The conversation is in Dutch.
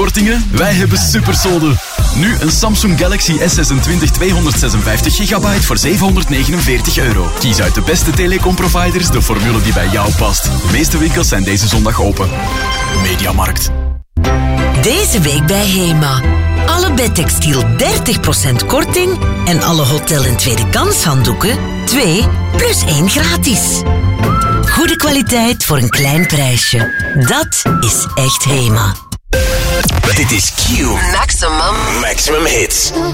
Kortingen? Wij hebben supersolden. Nu een Samsung Galaxy S26 256 gigabyte voor €749. Kies uit de beste telecomproviders de formule die bij jou past. De meeste winkels zijn deze zondag open. Mediamarkt. Deze week bij HEMA. Alle bedtextiel 30% korting en alle hotel- en tweede kanshanddoeken 2 plus 1 gratis. Goede kwaliteit voor een klein prijsje. Dat is echt HEMA. Dit is Q. Maximum Maximum hits.